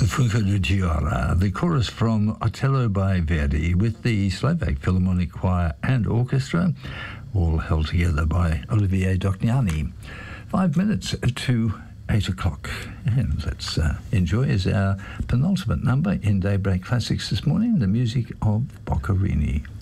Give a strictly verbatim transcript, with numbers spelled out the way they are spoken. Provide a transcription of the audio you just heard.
Funke de Giara, the chorus from Otello by Verdi with the Slovak Philharmonic Choir and Orchestra, all held together by Olivier Dognani. Five minutes to eight o'clock, and let's uh, enjoy as our penultimate number in Daybreak Classics this morning, the music of Boccherini.